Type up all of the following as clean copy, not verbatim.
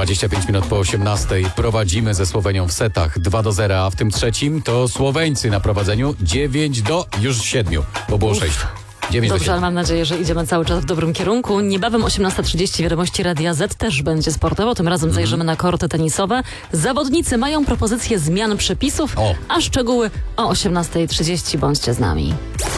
25 minut po 18 prowadzimy ze Słowenią w setach 2-0, a w tym trzecim to Słoweńcy na prowadzeniu 9-7, bo było 6. 9 Dobrze, do ale mam nadzieję, że idziemy cały czas w dobrym kierunku. Niebawem 18:30 wiadomości Radia Z też będzie sportowo. Tym razem zajrzymy na korty tenisowe. Zawodnicy mają propozycję zmian przepisów, a szczegóły o 18:30. Bądźcie z nami.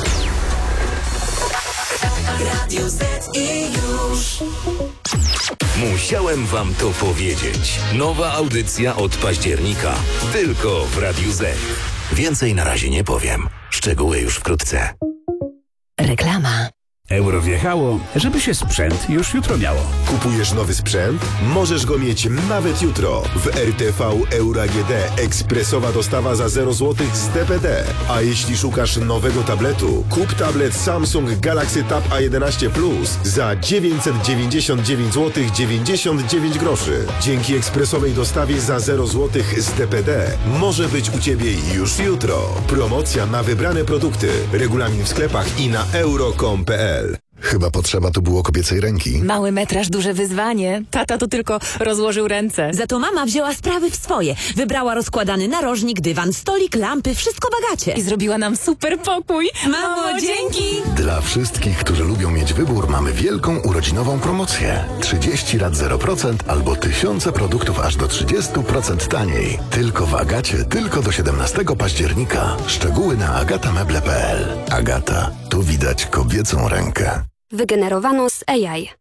Radio Z i już. Musiałem wam to powiedzieć. Nowa audycja od października. Tylko w Radiu Z. Więcej na razie nie powiem. Szczegóły już wkrótce. Reklama. Euro wjechało, żeby się sprzęt już jutro miało. Kupujesz nowy sprzęt? Możesz go mieć nawet jutro. W RTV Euro AGD ekspresowa dostawa za 0 zł z DPD. A jeśli szukasz nowego tabletu, kup tablet Samsung Galaxy Tab A11 Plus za 999 zł 99 groszy. Dzięki ekspresowej dostawie za 0 zł z DPD może być u Ciebie już jutro. Promocja na wybrane produkty. Regulamin w sklepach i na euro.com.pl. Chyba potrzeba tu było kobiecej ręki. Mały metraż, duże wyzwanie. Tata to tylko rozłożył ręce. Za to mama wzięła sprawy w swoje. Wybrała rozkładany narożnik, dywan, stolik, lampy, wszystko bagacie. I zrobiła nam super pokój. Mamo, dzięki! Dla wszystkich, którzy lubią mieć wybór, mamy wielką urodzinową promocję. 30 lat 0% albo tysiące produktów aż do 30% taniej. Tylko w Agacie, tylko do 17 października. Szczegóły na agatameble.pl. Agata, tu widać kobiecą rękę. Wygenerowano z AI.